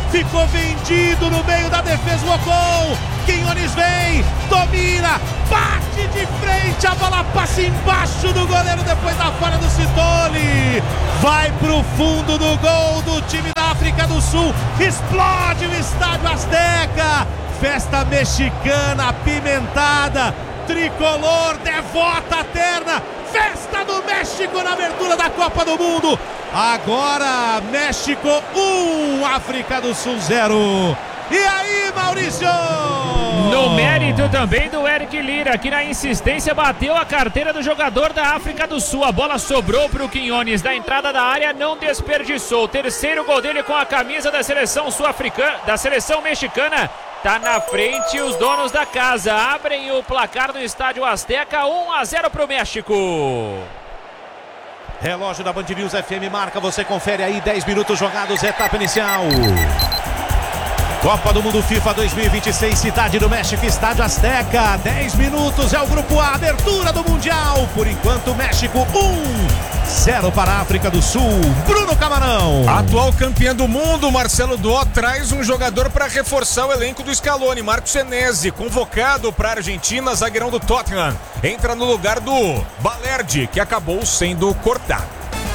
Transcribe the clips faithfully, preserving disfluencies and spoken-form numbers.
ficou vendido no meio da defesa o Ocon. Quinones vem, domina, bate de frente, a bola passa embaixo do goleiro depois da falha do Sitoli. Vai pro fundo do gol do time da África do Sul, explode o Estádio Azteca. Festa mexicana apimentada, tricolor, devota terna, festa do México na abertura da Copa do Mundo. Agora México um, África do Sul zero. E aí, Maurício? No mérito também do Eric Lira, que na insistência bateu a carteira do jogador da África do Sul. A bola sobrou para o Quinones da entrada da área, não desperdiçou. Terceiro gol dele com a camisa da seleção sul-africana, da seleção mexicana. Tá na frente os donos da casa. Abrem o placar no Estádio Azteca, um a zero para o México. Relógio da Band News F M marca, você confere aí, dez minutos jogados, etapa inicial. Copa do Mundo FIFA dois mil e vinte e seis, Cidade do México, Estádio Azteca. dez minutos, é o grupo A, abertura do Mundial. Por enquanto, México um, zero para a África do Sul. Bruno Camarão. Atual campeão do mundo, Marcelo Dó, traz um jogador para reforçar o elenco do Scaloni. Marcos Senesi, convocado para a Argentina, zagueirão do Tottenham. Entra no lugar do Balerdi, que acabou sendo cortado.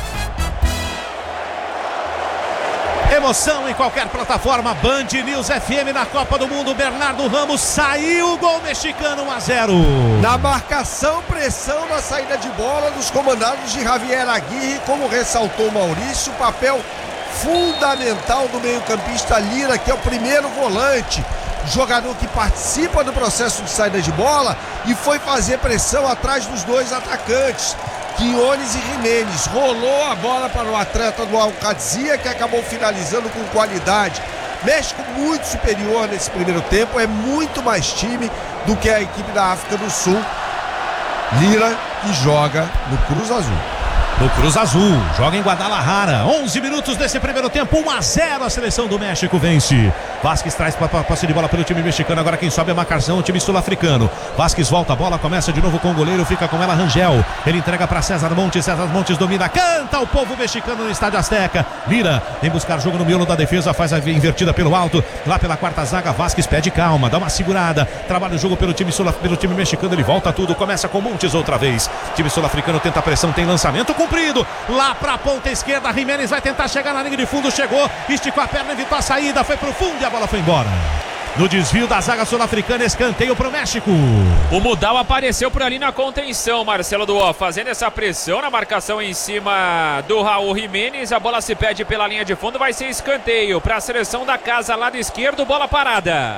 Emoção em qualquer plataforma, Band News F M na Copa do Mundo. Bernardo Ramos saiu, gol mexicano, um a zero. Na marcação, pressão na saída de bola dos comandados de Javier Aguirre, como ressaltou Maurício, papel fundamental do meio-campista Lira, que é o primeiro volante, jogador que participa do processo de saída de bola e foi fazer pressão atrás dos dois atacantes, Quinones e Jiménez. Rolou a bola para o atleta do Alcadzia, que acabou finalizando com qualidade. México muito superior nesse primeiro tempo, é muito mais time do que a equipe da África do Sul. Lira, que joga no Cruz Azul. No Cruz Azul, joga em Guadalajara. onze minutos desse primeiro tempo, um a zero, a seleção do México vence. Vasquez traz para passe de bola pelo time mexicano. Agora quem sobe é a marcação, o time sul-africano. Vasquez volta a bola, começa de novo com o goleiro, fica com ela Rangel. Ele entrega para César Montes, César Montes domina, canta o povo mexicano no Estádio Azteca. Lira vem buscar jogo no miolo da defesa, faz a invertida pelo alto, lá pela quarta zaga. Vasquez pede calma, dá uma segurada, trabalha o jogo pelo time, sul, pelo time mexicano. Ele volta tudo, começa com Montes outra vez. Time sul-africano tenta a pressão, tem lançamento cumprido, lá pra ponta esquerda. Jiménez vai tentar chegar na linha de fundo, chegou, esticou a perna, evitou a saída, foi pro fundo e a bola foi embora. No desvio da zaga sul-africana, escanteio pro México. O Mudal apareceu por ali na contenção, Marcelo Duó, fazendo essa pressão na marcação em cima do Raul Jiménez. A bola se perde pela linha de fundo, vai ser escanteio para a seleção da casa, lado esquerdo, bola parada.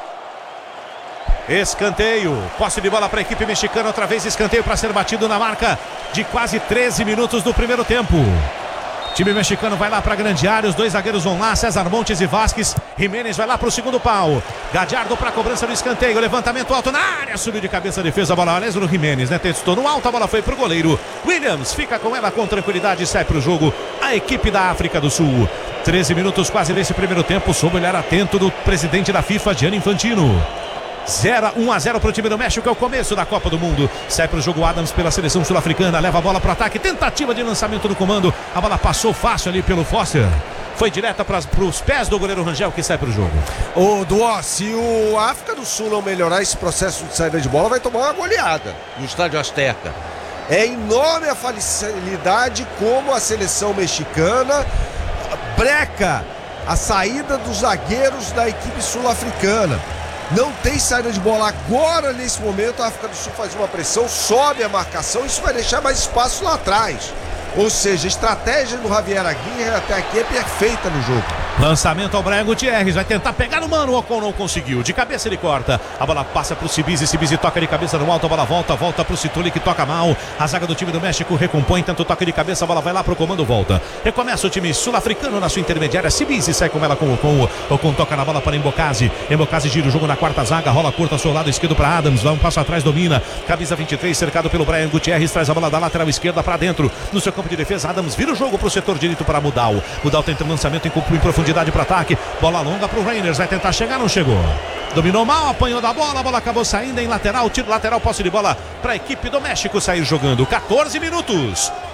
Escanteio, posse de bola para a equipe mexicana, outra vez escanteio para ser batido na marca de quase treze minutos do primeiro tempo. Time mexicano vai lá para a grande área, os dois zagueiros vão lá, César Montes e Vasquez. Jiménez vai lá para o segundo pau. Gadiardo para a cobrança do escanteio, levantamento alto na área, subiu de cabeça a defesa, a bola aliás no Jiménez, né? Testou no alto, a bola foi para o goleiro. Williams fica com ela com tranquilidade e sai para o jogo a equipe da África do Sul. treze minutos quase desse primeiro tempo, sob o olhar atento do presidente da FIFA, Gianni Infantino. um a zero para o time do México, é o começo da Copa do Mundo. Sai para o jogo Adams pela seleção sul-africana, leva a bola para o ataque, tentativa de lançamento do comando, a bola passou fácil ali pelo Foster, foi direta para os pés do goleiro Rangel, que sai para o jogo. Ô Duó, se o África do Sul não melhorar esse processo de saída de bola, vai tomar uma goleada no Estádio Azteca. É enorme a facilidade como a seleção mexicana breca a saída dos zagueiros da equipe sul-africana. Não tem saída de bola agora, nesse momento. A África do Sul faz uma pressão, sobe a marcação, isso vai deixar mais espaço lá atrás. Ou seja, a estratégia do Javier Aguirre até aqui é perfeita no jogo. Lançamento ao Brian Gutierrez, vai tentar pegar no mano, o Ocon não conseguiu, de cabeça ele corta, a bola passa pro Sibizi, Sibizi toca de cabeça no alto, a bola volta, volta pro Sitoli, que toca mal, a zaga do time do México recompõe, tanto toque de cabeça, a bola vai lá pro comando, volta, recomeça o time sul-africano na sua intermediária, Sibizi sai com ela com o Ocon, Ocon toca na bola para Embocase, Embocase gira o jogo na quarta zaga, rola curta, seu lado esquerdo para Adams, dá um passo atrás, domina, camisa vinte e três, cercado pelo Brian Gutierrez, traz a bola da lateral esquerda para dentro, no seu campo de defesa, Adams vira o jogo pro setor direito para Mudal, Mudal tenta lançamento em, em profundidade para ataque, bola longa pro Reiners, vai tentar chegar, não chegou. Dominou mal, apanhou da bola, a bola acabou saindo em lateral, tiro lateral, posse de bola para a equipe do México sair jogando. quatorze minutos.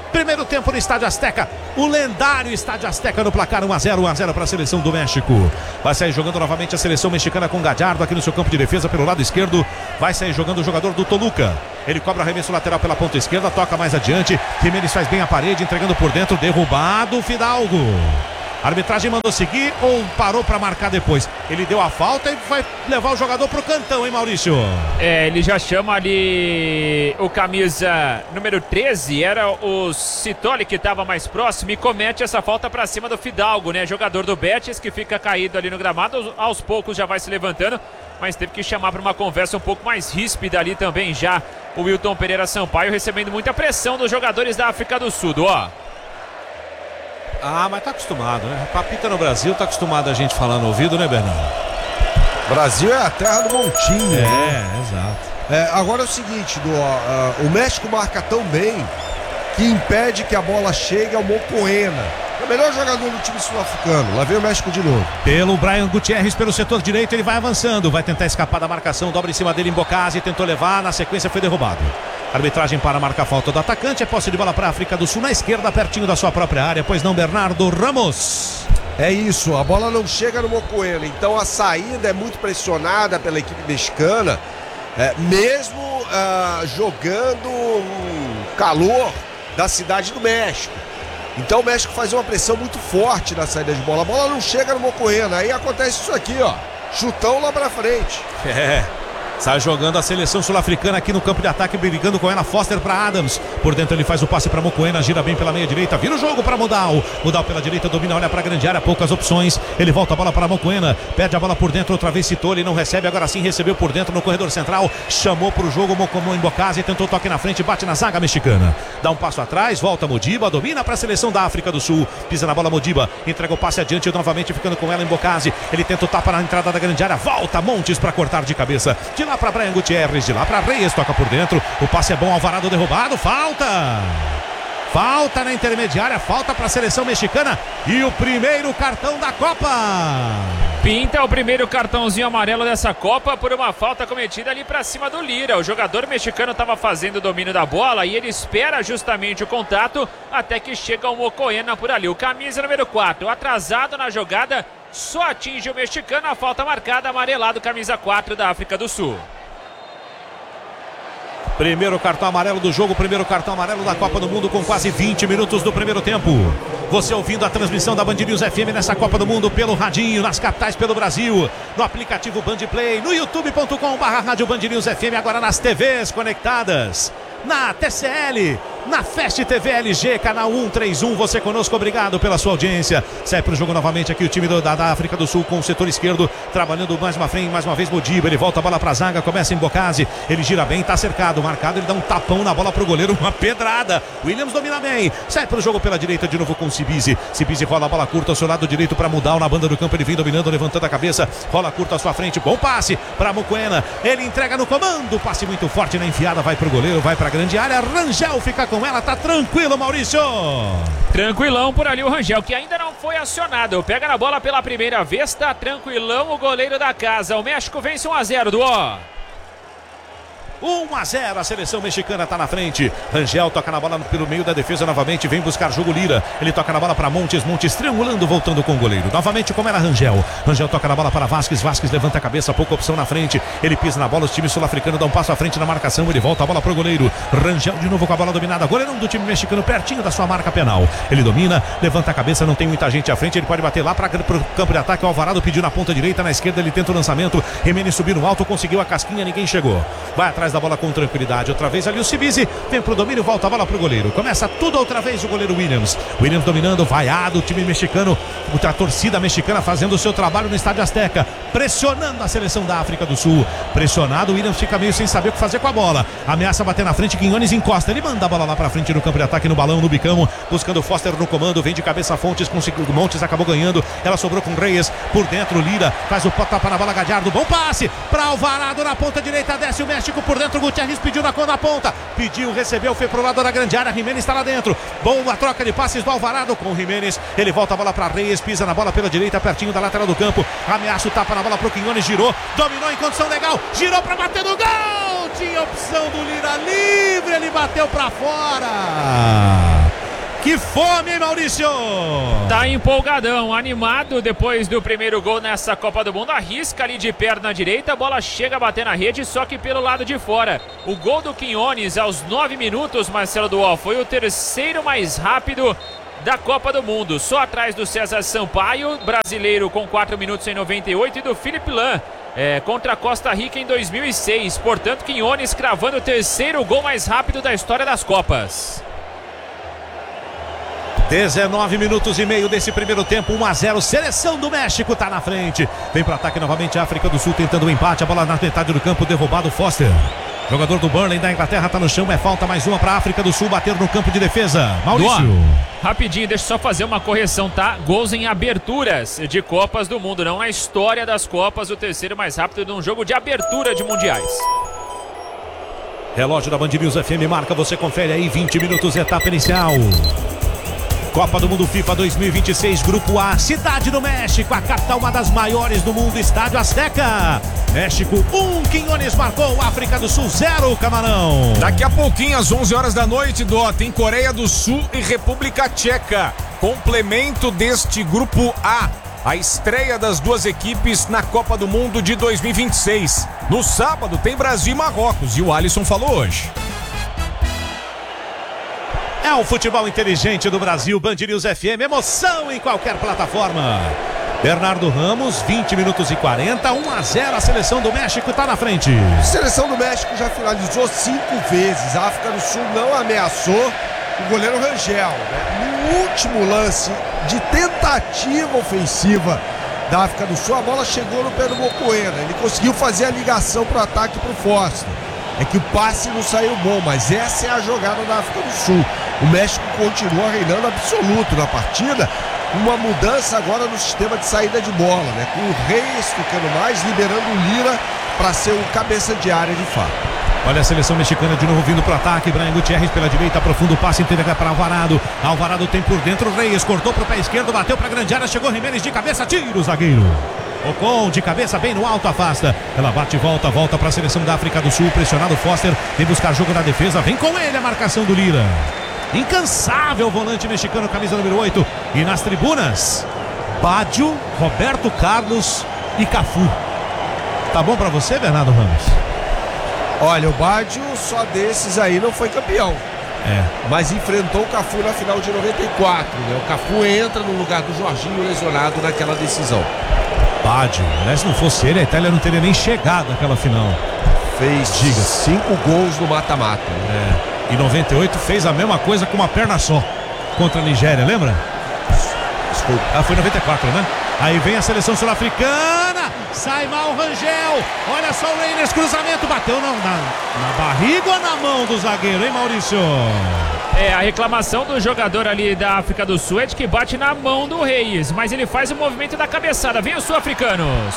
Primeiro tempo no Estádio Azteca, o lendário Estádio Azteca no placar um a zero, um a zero para a seleção do México. Vai sair jogando novamente a seleção mexicana com Gallardo aqui no seu campo de defesa pelo lado esquerdo. Vai sair jogando o jogador do Toluca. Ele cobra arremesso lateral pela ponta esquerda, toca mais adiante. Jimenez faz bem a parede, entregando por dentro, derrubado Fidalgo. A arbitragem mandou seguir ou parou para marcar depois? Ele deu a falta e vai levar o jogador pro cantão, hein, Maurício? É, ele já chama ali o camisa número treze, era o Citoli que estava mais próximo e comete essa falta para cima do Fidalgo, né? Jogador do Betis que fica caído ali no gramado, aos poucos já vai se levantando, mas teve que chamar para uma conversa um pouco mais ríspida ali também já o Wilton Pereira Sampaio, recebendo muita pressão dos jogadores da África do Sul, ó. Ah, mas tá acostumado, né? Papita no Brasil, tá acostumado a gente falar no ouvido, né, Bernardo? Brasil é a terra do montinho. É, né? exato. É, agora é o seguinte, do, uh, o México marca tão bem que impede que a bola chegue ao Mocoena. É o melhor jogador do time sul-africano. Lá vem o México de novo. Pelo Brian Gutierrez, pelo setor direito, ele vai avançando. Vai tentar escapar da marcação, dobra em cima dele em Bocase, tentou levar, na sequência foi derrubado. Arbitragem para marcar a falta do atacante. É posse de bola para a África do Sul na esquerda, pertinho da sua própria área. Pois não, Bernardo Ramos? É isso, a bola não chega no Mocoena. Então a saída é muito pressionada pela equipe mexicana, é, mesmo uh, jogando um calor da cidade do México. Então o México faz uma pressão muito forte na saída de bola. A bola não chega no Mocoena. Aí acontece isso aqui, ó. Chutão lá pra frente. É. Sai jogando a seleção sul-africana aqui no campo de ataque, brigando com ela, Foster para Adams. Por dentro ele faz o passe para Mocoena, gira bem pela meia direita, vira o jogo para Mudal. Mudal pela direita, domina, olha para a grande área, poucas opções. Ele volta a bola para Mocoena, perde a bola por dentro, outra vez citou, ele não recebe, agora sim recebeu por dentro no corredor central. Chamou para o jogo, Mocomon em Bocase, tentou toque na frente, bate na zaga mexicana. Dá um passo atrás, volta Modiba, domina para a seleção da África do Sul. Pisa na bola Modiba, entrega o passe adiante, novamente ficando com ela em Bocase. Ele tenta o tapa na entrada da grande área, volta Montes para cortar de cabeça. De lá para Brian Gutierrez. De lá para Reyes, toca por dentro. O passe é bom, Alvarado derrubado. Falta! Falta na intermediária, falta para a seleção mexicana. E o primeiro cartão da Copa. Pinta o primeiro cartãozinho amarelo dessa Copa por uma falta cometida ali para cima do Lira. O jogador mexicano estava fazendo o domínio da bola e ele espera justamente o contato até que chega o Mocoena por ali. O camisa número quatro, atrasado na jogada, só atinge o mexicano. A falta marcada, amarelado, camisa quatro da África do Sul. Primeiro cartão amarelo do jogo, primeiro cartão amarelo da Copa do Mundo com quase vinte minutos do primeiro tempo. Você ouvindo a transmissão da Band News F M nessa Copa do Mundo pelo radinho, nas capitais pelo Brasil, no aplicativo Band Play, no youtube ponto com barra rádio Band News F M, agora nas T Vs conectadas, na T C L, na Fast T V L G, canal cento e trinta e um, você conosco, obrigado pela sua audiência. Sai para o jogo novamente aqui o time do, da, da África do Sul com o setor esquerdo, trabalhando mais uma frente, mais uma vez Modiba, ele volta a bola para a zaga, começa em Bocase, ele gira bem, tá cercado, marcado, ele dá um tapão na bola pro goleiro, uma pedrada. Williams domina bem, sai para o jogo pela direita de novo com o Sibizi. Sibizi rola a bola curta ao seu lado direito para Mudal na banda do campo, ele vem dominando, levantando a cabeça, rola curta à sua frente, bom passe para Mocoena, ele entrega no comando, passe muito forte na enfiada, vai pro goleiro, vai para a grande área, Rangel fica com ela, tá tranquilo, Maurício. Tranquilão por ali o Rangel, que ainda não foi acionado, pega na bola pela primeira vez, tá tranquilão o goleiro da casa. O México vence um a zero, do ó. um a zero, a seleção mexicana está na frente. Rangel toca na bola pelo meio da defesa novamente, vem buscar jogo Lira. Ele toca na bola para Montes, Montes triangulando, voltando com o goleiro. Novamente como era Rangel. Rangel toca na bola para Vasquez, Vasquez levanta a cabeça, pouca opção na frente. Ele pisa na bola, os times sul-africanos dão um passo à frente na marcação, ele volta a bola para o goleiro. Rangel de novo com a bola dominada, goleirão do time mexicano pertinho da sua marca penal. Ele domina, levanta a cabeça, não tem muita gente à frente, ele pode bater lá para o campo de ataque. O Alvarado pediu na ponta direita, na esquerda ele tenta o lançamento. Jimenez subiu no alto, conseguiu a casquinha, ninguém chegou. Vai atrás da bola com tranquilidade, outra vez ali o Sibizi, vem pro domínio, volta a bola pro goleiro, começa tudo outra vez o goleiro Williams, Williams dominando, vaiado, o time mexicano, a torcida mexicana fazendo o seu trabalho no Estádio Azteca, pressionando a seleção da África do Sul, pressionado, o Williams fica meio sem saber o que fazer com a bola, ameaça bater na frente, Quinones encosta, ele manda a bola lá pra frente no campo de ataque, no balão, no bicão, buscando Foster no comando, vem de cabeça Fontes, conseguiu, Montes acabou ganhando, ela sobrou com Reyes, por dentro Lira, faz o tapa na bola, Gallardo, bom passe, pra Alvarado na ponta direita, desce o México por dentro, Gutierrez pediu na, na ponta, pediu, recebeu, foi pro lado da grande área, Jimenez está lá dentro, boa troca de passes do Alvarado com o Jimenez, ele volta a bola para Reyes, pisa na bola pela direita, pertinho da lateral do campo, ameaça o tapa na bola pro Quinones, girou, dominou em condição legal, girou para bater no gol, tinha opção do Lira livre, ele bateu para fora. Que fome, hein, Maurício? Tá empolgadão, animado depois do primeiro gol nessa Copa do Mundo. Arrisca ali de perna direita, a bola chega a bater na rede, só que pelo lado de fora. O gol do Quinones aos nove minutos, Marcelo Duó, foi o terceiro mais rápido da Copa do Mundo. Só atrás do César Sampaio, brasileiro com quatro minutos em noventa e oito, e do Felipe Lan, é, contra a Costa Rica em dois mil e seis. Portanto, Quinones cravando o terceiro gol mais rápido da história das Copas. dezenove minutos e meio desse primeiro tempo, um a zero, seleção do México tá na frente, vem pro ataque novamente a África do Sul tentando o empate, a bola na metade do campo, derrubado Foster, jogador do Burnley da Inglaterra tá no chão, é falta, mais uma pra África do Sul bater no campo de defesa. Maurício. Boa. Rapidinho, deixa eu só fazer uma correção, tá? Gols em aberturas de Copas do Mundo, não a história das Copas, o terceiro mais rápido de um jogo de abertura de mundiais. Relógio da Band News F M marca, você confere aí, vinte minutos, etapa inicial. Copa do Mundo FIFA dois mil e vinte e seis, Grupo A, Cidade do México, a capital, uma das maiores do mundo, Estádio Azteca. México um, Quinones marcou, África do Sul zero, Camarão. Daqui a pouquinho, às onze horas da noite, Dó, tem Coreia do Sul e República Tcheca. Complemento deste Grupo A. A estreia das duas equipes na Copa do Mundo de dois mil e vinte e seis. No sábado tem Brasil e Marrocos, e o Alisson falou hoje. É o futebol inteligente do Brasil, Band News F M, emoção em qualquer plataforma. Bernardo Ramos, vinte minutos e quarenta, um a zero, a seleção do México está na frente. A seleção do México já finalizou cinco vezes, a África do Sul não ameaçou o goleiro Rangel, né? No último lance de tentativa ofensiva da África do Sul, a bola chegou no pé do Mocoena, ele conseguiu fazer a ligação para o ataque para o Foster. É que o passe não saiu bom, mas essa é a jogada da África do Sul. O México continua reinando absoluto na partida. Uma mudança agora no sistema de saída de bola, né? Com o Reis ficando mais, liberando o Lira para ser o cabeça de área de fato. Olha a seleção mexicana de novo vindo pro ataque. Brian Gutierrez pela direita, profundo passe, entrega para Alvarado. Alvarado tem por dentro, Reis cortou pro pé esquerdo, bateu pra grande área, chegou Jimenez de cabeça, tira o zagueiro. Ocon de cabeça bem no alto, afasta. Ela bate e volta, volta para a seleção da África do Sul. Pressionado Foster, vem buscar jogo na defesa. Vem com ele a marcação do Lira. Incansável volante mexicano, camisa número oito. E nas tribunas, Baggio, Roberto Carlos e Cafu. Tá bom para você, Bernardo Ramos? Olha, o Baggio só desses aí não foi campeão. É. Mas enfrentou o Cafu na final de noventa e quatro, né? O Cafu entra no lugar do Jorginho lesionado naquela decisão. Baggio, né? Se não fosse ele, a Itália não teria nem chegado naquela final. Fez Diga. cinco gols no mata-mata. É. Em noventa e oito fez a mesma coisa com uma perna só contra a Nigéria, lembra? Desculpa. Ah, foi em noventa e quatro, né? Aí vem a seleção sul-africana, sai mal o Rangel, olha só o Reyners, cruzamento, bateu na, na, na barriga ou na mão do zagueiro, hein, Maurício? É, a reclamação do jogador ali da África do Sul é de que bate na mão do Reis, mas ele faz o movimento da cabeçada. Vem os sul-africanos.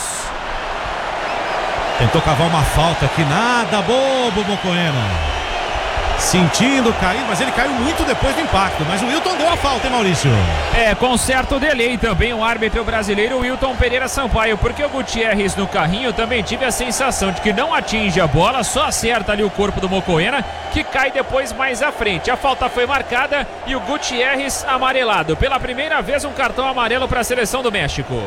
Tentou cavar uma falta aqui, nada bobo, Mocoena. Sentindo cair, mas ele caiu muito depois do impacto. Mas o Wilton deu a falta, hein, Maurício? É, com certo delay também o árbitro brasileiro Wilton Pereira Sampaio, porque o Gutierrez no carrinho também tive a sensação de que não atinge a bola, só acerta ali o corpo do Mocoena, que cai depois mais à frente. A falta foi marcada e o Gutierrez amarelado. Pela primeira vez um cartão amarelo para a seleção do México.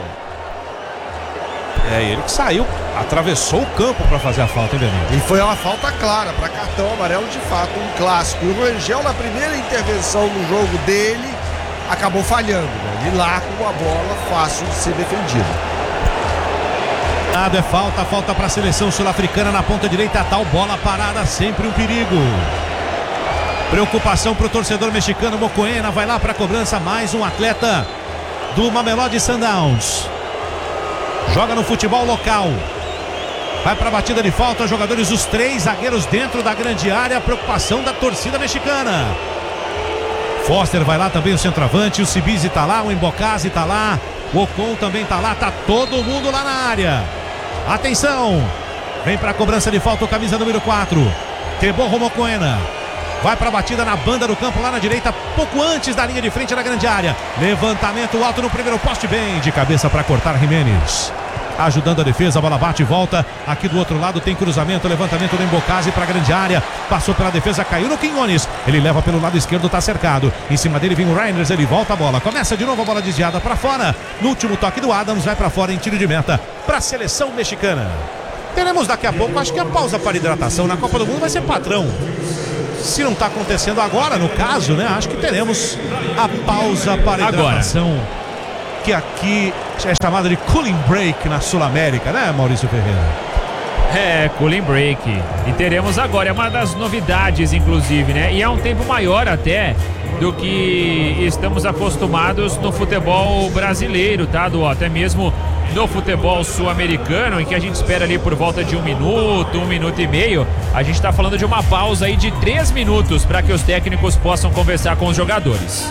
É, ele que saiu, atravessou o campo para fazer a falta, hein, Benito? E foi uma falta clara para cartão amarelo, de fato, um clássico. E o Rangel, na primeira intervenção no jogo dele, acabou falhando, né? Ele lá com uma bola fácil de ser defendida. Nada é falta, falta para a seleção sul-africana na ponta direita, tal bola parada, sempre um perigo. Preocupação para o torcedor mexicano. Mocoena vai lá para a cobrança, mais um atleta do Mamelodi Sundowns. Joga no futebol local. Vai para a batida de falta, jogadores, os três zagueiros dentro da grande área. Preocupação da torcida mexicana. Foster vai lá também, o centroavante. O Sibisi tá lá, o Embocase tá lá. O Ocon também tá lá, tá todo mundo lá na área. Atenção. Vem para a cobrança de falta o camisa número quatro. Teboho Mocoena. Vai para a batida na banda do campo, lá na direita, pouco antes da linha de frente da grande área. Levantamento alto no primeiro poste, bem de cabeça para cortar Jimenez. ajudando a defesa, a bola bate e volta. Aqui do outro lado tem cruzamento, levantamento do Embocase para a grande área. Passou pela defesa, caiu no Quinones. Ele leva pelo lado esquerdo, tá cercado. Em cima dele vem o Reinders, ele volta a bola. Começa de novo a bola desviada para fora. No último toque do Adams, vai para fora em tiro de meta para a seleção mexicana. Teremos daqui a pouco, acho que a pausa para hidratação na Copa do Mundo vai ser padrão. Se não está acontecendo agora, no caso, né? Acho que teremos a pausa para hidratação. Agora. Que aqui é chamada de cooling break na Sul-América, né, Maurício Ferreira? É, cooling break. E teremos agora, é uma das novidades, inclusive, né? E é um tempo maior até do que estamos acostumados no futebol brasileiro, tá, Du? Até mesmo no futebol sul-americano, em que a gente espera ali por volta de um minuto, um minuto e meio. A gente está falando de uma pausa aí de três minutos para que os técnicos possam conversar com os jogadores.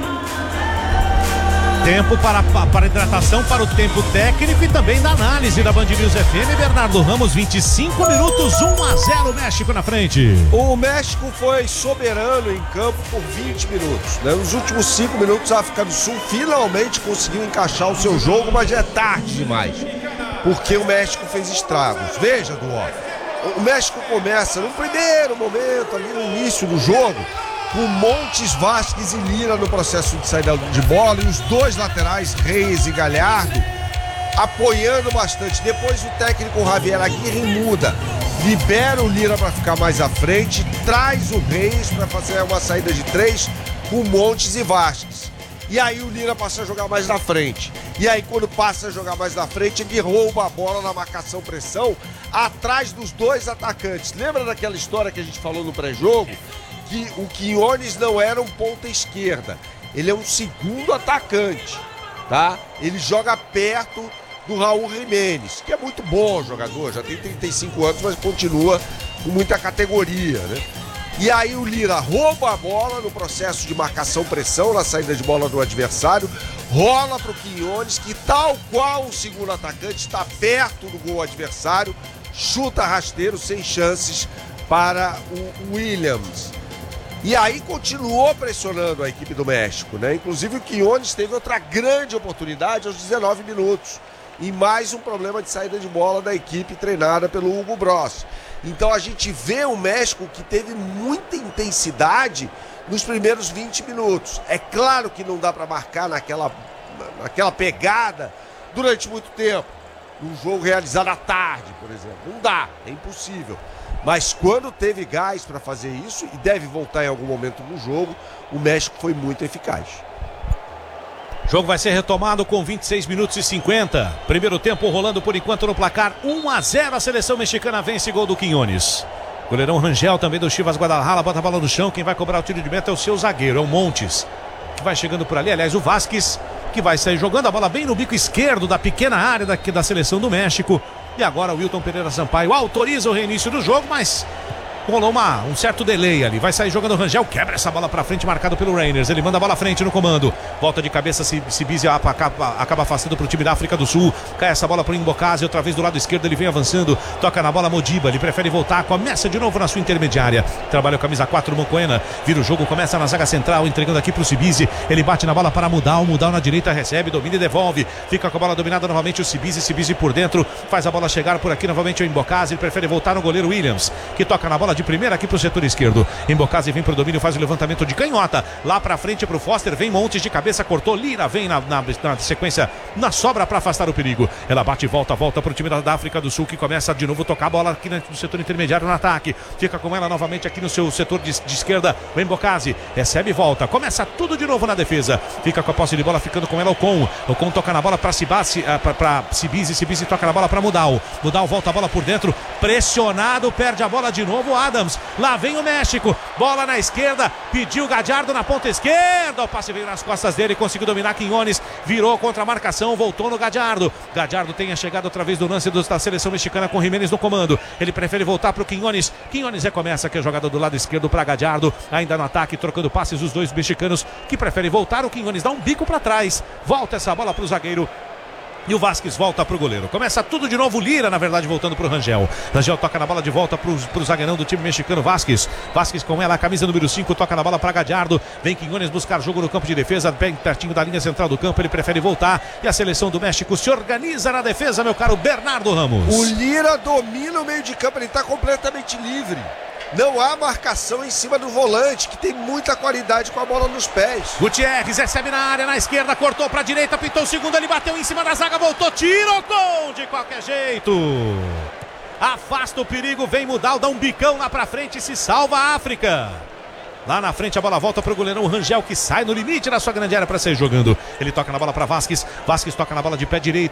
Tempo para, para hidratação, para o tempo técnico e também da análise da Band News F M. Bernardo Ramos, vinte e cinco minutos, um a zero, México na frente. O México foi soberano em campo por vinte minutos, né? Nos últimos cinco minutos a África do Sul finalmente conseguiu encaixar o seu jogo, mas já é tarde demais, porque o México fez estragos. Veja, Duó, o México começa no primeiro momento, ali no início do jogo, com Montes, Vázquez e Lira no processo de saída de bola, e os dois laterais, Reis e Galhardo, apoiando bastante. Depois o técnico Javier Aguirre muda, libera o Lira para ficar mais à frente, traz o Reis para fazer uma saída de três com Montes e Vázquez. E aí o Lira passa a jogar mais na frente. E aí quando passa a jogar mais na frente, ele rouba a bola na marcação-pressão atrás dos dois atacantes. Lembra daquela história que a gente falou no pré-jogo? Que o Quinones não era um ponta esquerda, ele é um segundo atacante, tá? Ele joga perto do Raul Jiménez, que é muito bom jogador, já tem trinta e cinco anos, mas continua com muita categoria, né? E aí o Lira rouba a bola no processo de marcação-pressão, na saída de bola do adversário, rola para o Quinones, que tal qual o segundo atacante está perto do gol adversário, chuta rasteiro sem chances para o Williams. E aí continuou pressionando a equipe do México, né? Inclusive o Quinones teve outra grande oportunidade aos dezenove minutos. E mais um problema de saída de bola da equipe treinada pelo Hugo Bross. Então a gente vê o México que teve muita intensidade nos primeiros vinte minutos. É claro que não dá para marcar naquela, naquela pegada durante muito tempo. Num jogo realizado à tarde, por exemplo. Não dá, é impossível. Mas quando teve gás para fazer isso, e deve voltar em algum momento no jogo, o México foi muito eficaz. O jogo vai ser retomado com vinte e seis minutos e cinquenta. Primeiro tempo rolando por enquanto no placar um a zero. A seleção mexicana vence, gol do Quinones. Goleirão Rangel também do Chivas Guadalajara, bota a bola no chão. Quem vai cobrar o tiro de meta é o seu zagueiro, é o Montes, que vai chegando por ali. Aliás, o Vázquez, que vai sair jogando a bola bem no bico esquerdo da pequena área daqui da seleção do México. E agora o Wilton Pereira Sampaio autoriza o reinício do jogo, mas rolou uma, um certo delay ali. Vai sair jogando o Rangel, quebra essa bola pra frente, marcado pelo Reinders. Ele manda a bola à frente no comando. Volta de cabeça, Sibizi acaba, acaba afastando pro time da África do Sul. Cai essa bola pro Embocase, outra vez do lado esquerdo, ele vem avançando. Toca na bola Modiba, ele prefere voltar. Começa de novo na sua intermediária. Trabalha o camisa quatro, Mocoena. Vira o jogo, começa na zaga central, entregando aqui pro Sibizi. Ele bate na bola para Mudal. Mudal na direita, recebe, domina e devolve. Fica com a bola dominada novamente o Sibizi. Sibizi por dentro, faz a bola chegar por aqui novamente o Embocase. Ele prefere voltar no goleiro Williams, que toca na bola de primeira aqui pro setor esquerdo. Embocase vem pro domínio, faz o levantamento de canhota. Lá pra frente pro Foster, vem Montes de cabeça, cortou. Lira vem na, na, na sequência, na sobra pra afastar o perigo. Ela bate e volta, volta pro time da, da África do Sul, que começa de novo a tocar a bola aqui no setor intermediário no ataque. Fica com ela novamente aqui no seu setor de, de esquerda. O Embocase recebe e volta. Começa tudo de novo na defesa. Fica com a posse de bola, ficando com ela o Ocon. Ocon toca na bola pra Sibizi, pra, pra Sibizi. Sibizi toca na bola pra Mudal. Mudal volta a bola por dentro. Pressionado, perde a bola de novo. Adams. Lá vem o México, bola na esquerda, pediu Gallardo na ponta esquerda, o passe veio nas costas dele, conseguiu dominar Quinones, virou contra a marcação, voltou no Gallardo. Gallardo tem a chegada outra vez do lance da seleção mexicana com Jiménez no comando. Ele prefere voltar para o Quinones. Quinones recomeça, que é a jogada do lado esquerdo para Gallardo, ainda no ataque, trocando passes os dois mexicanos que preferem voltar. O Quinones dá um bico para trás, volta essa bola para o zagueiro E o Vasquez volta pro goleiro. Começa tudo de novo. Lira, na verdade, voltando pro Rangel. Rangel toca na bola de volta pro, pro zagueirão do time mexicano, Vasquez. Vasquez com ela, a camisa número cinco, toca na bola pra Gadiardo. Vem Quinones buscar jogo no campo de defesa, bem pertinho da linha central do campo. Ele prefere voltar. E a seleção do México se organiza na defesa, meu caro Bernardo Ramos. O Lira domina o meio de campo, ele tá completamente livre. Não há marcação em cima do volante, que tem muita qualidade com a bola nos pés. Gutierrez recebe na área, na esquerda, cortou pra direita, pintou o segundo, ele bateu em cima da zaga, voltou, tirou, gol de qualquer jeito. Afasta o perigo, vem mudar, dá um bicão lá pra frente e se salva a África. Lá na frente a bola volta pro goleirão Rangel, que sai no limite da sua grande área para sair jogando. Ele toca na bola para Vasquez. Vasquez toca na bola de pé direito.